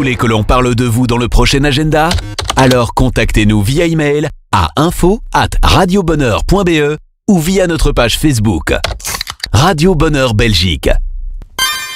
voulez que l'on parle de vous dans le prochain agenda? Alors contactez-nous via email à info@radiobonheur.be ou via notre page Facebook. Radio Bonheur Belgique.